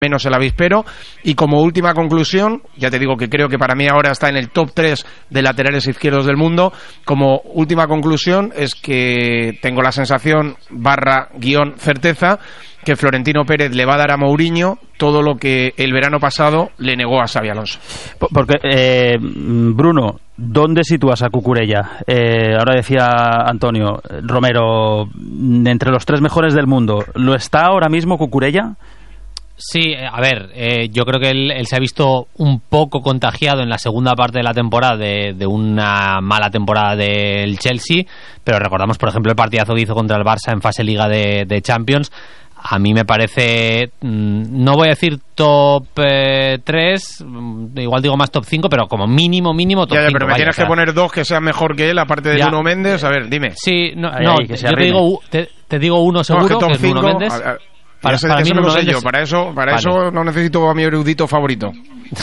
menos el avispero. Y como última conclusión, ya te digo que creo que para mí ahora está en el top 3 de laterales izquierdos del mundo. Como última conclusión es que tengo la sensación / certeza que Florentino Pérez le va a dar a Mourinho todo lo que el verano pasado le negó a Xabi Alonso. Porque, Bruno, ¿dónde sitúas a Cucurella? Ahora decía Antonio Romero, entre los 3 mejores del mundo, ¿lo está ahora mismo Cucurella? Sí, a ver, yo creo que él se ha visto un poco contagiado en la segunda parte de la temporada de una mala temporada del Chelsea, pero recordamos, por ejemplo, el partidazo que hizo contra el Barça en fase Liga de Champions. A mí me parece, no voy a decir top 3, igual digo más top 5, pero como mínimo top 5. Pero me tienes que poner 2 que sean mejor que él, aparte de Nuno Méndez. A ver, dime. Sí, yo te digo uno seguro, que es Nuno Méndez. Para mí no lo sé yo, para eso no necesito a mi erudito favorito.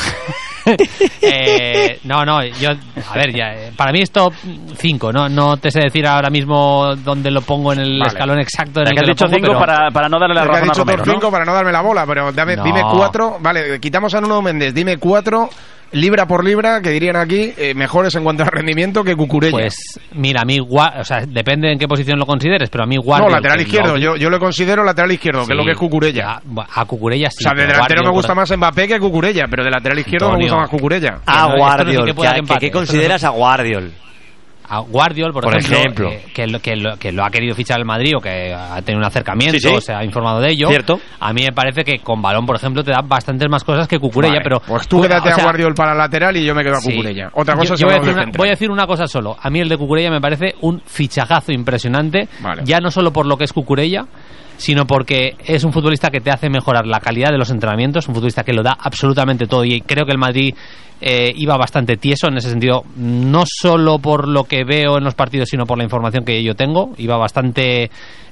Para mí es top 5, no te sé decir ahora mismo dónde lo pongo en el escalón exacto en el que lo pongo. 5 para no darle la razón a Romero, top 5 para no darme la bola, pero dime 4, vale, quitamos a Nuno Méndez, dime 4 libra por libra, que dirían aquí, mejores en cuanto a rendimiento que Cucurella. Pues mira, a mí, depende en qué posición lo consideres, pero a mí Guardiola... No, lateral izquierdo, yo lo considero lateral izquierdo, que es lo que es Cucurella. A Cucurella sí. O sea, de delantero me gusta más Mbappé que Cucurella, pero de lateral izquierdo me gusta más Cucurella. Guardiol, ¿qué consideras a Guardiol? A Guardiol, por ejemplo. Que lo ha querido fichar el Madrid o que ha tenido un acercamiento, se ha informado de ello. ¿Cierto? A mí me parece que con balón, por ejemplo, te da bastantes más cosas que Cucurella, vale, pero... Pues tú quédate a Guardiol para lateral y yo me quedo a Cucurella. Otra cosa voy a decir una cosa solo. A mí el de Cucurella me parece un fichajazo impresionante, ya no solo por lo que es Cucurella, sino porque es un futbolista que te hace mejorar la calidad de los entrenamientos, un futbolista que lo da absolutamente todo, y creo que el Madrid iba bastante tieso en ese sentido, no solo por lo que veo en los partidos, sino por la información que yo tengo, iba bastante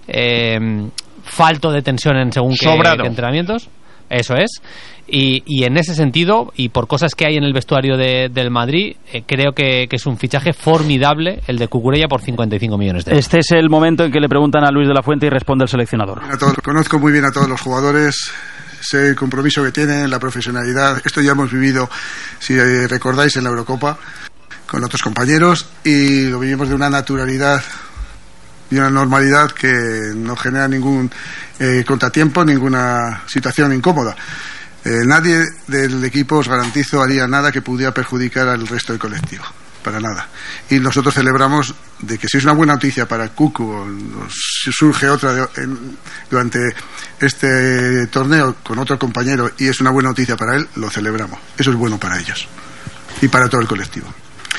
falto de tensión en según qué entrenamientos. Eso es. Y en ese sentido, y por cosas que hay en el vestuario del Madrid, creo que es un fichaje formidable el de Cucurella por 55 millones de euros. Este es el momento en que le preguntan a Luis de la Fuente y responde el seleccionador. Conozco muy bien a todos los jugadores, sé el compromiso que tienen, la profesionalidad. Esto ya hemos vivido, si recordáis, en la Eurocopa con otros compañeros, y lo vivimos de una naturalidad y una normalidad que no genera ningún contratiempo, ninguna situación incómoda. Nadie del equipo, os garantizo, haría nada que pudiera perjudicar al resto del colectivo, para nada. Y nosotros celebramos de que si es una buena noticia para Cucu, o si surge otra durante este torneo con otro compañero y es una buena noticia para él, lo celebramos. Eso es bueno para ellos y para todo el colectivo.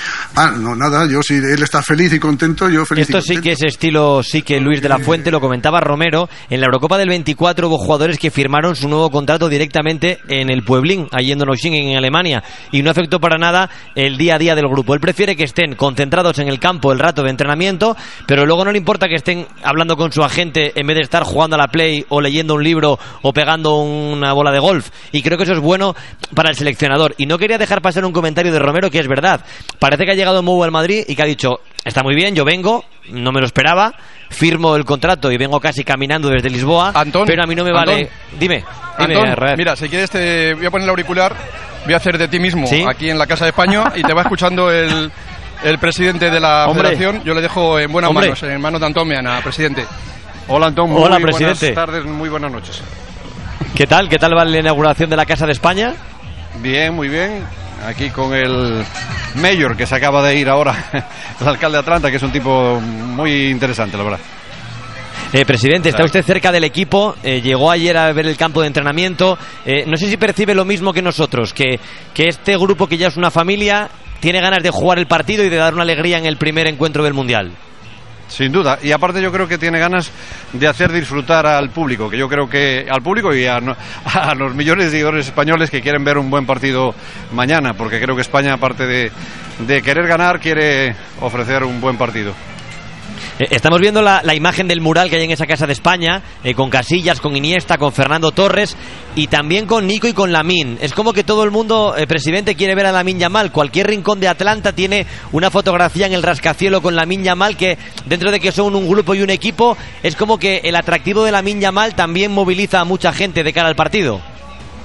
No, nada, yo si él está feliz y contento, yo feliz. Esto sí que es estilo, sí que Luis de la Fuente, lo comentaba Romero, en la Eurocopa del 24 hubo jugadores que firmaron su nuevo contrato directamente en el Pueblín, allí en Donaueschingen, en Alemania, y no afectó para nada el día a día del grupo. Él prefiere que estén concentrados en el campo el rato de entrenamiento, pero luego no le importa que estén hablando con su agente en vez de estar jugando a la Play o leyendo un libro o pegando una bola de golf, y creo que eso es bueno para el seleccionador. Y no quería dejar pasar un comentario de Romero que es verdad. Parece que ha llegado Mou al Madrid y que ha dicho, está muy bien, yo vengo, no me lo esperaba, firmo el contrato y vengo casi caminando desde Lisboa, pero a mí no me vale. Dime, mira, si quieres te voy a poner el auricular, voy a hacer de ti mismo aquí en la Casa de España y te va escuchando el presidente de la federación. Yo le dejo en buenas manos, en manos de Antón Meana, presidente. Hola Antón, muy presidente. Buenas tardes, muy buenas noches. ¿Qué tal va la inauguración de la Casa de España? Bien, muy bien. Aquí con el mayor que se acaba de ir ahora, el alcalde de Atlanta, que es un tipo muy interesante, la verdad. Presidente, está usted cerca del equipo, llegó ayer a ver el campo de entrenamiento, no sé si percibe lo mismo que nosotros, que este grupo que ya es una familia tiene ganas de jugar el partido y de dar una alegría en el primer encuentro del Mundial. Sin duda, y aparte yo creo que tiene ganas de hacer disfrutar al público, que yo creo que al público y a los millones de seguidores españoles que quieren ver un buen partido mañana, porque creo que España, aparte de querer ganar, quiere ofrecer un buen partido. Estamos viendo la imagen del mural que hay en esa Casa de España, con Casillas, con Iniesta, con Fernando Torres y también con Nico y con Lamine. Es como que todo el mundo, presidente, quiere ver a Lamine Yamal. Cualquier rincón de Atlanta tiene una fotografía en el rascacielo con Lamine Yamal, que dentro de que son un grupo y un equipo, es como que el atractivo de Lamine Yamal también moviliza a mucha gente de cara al partido.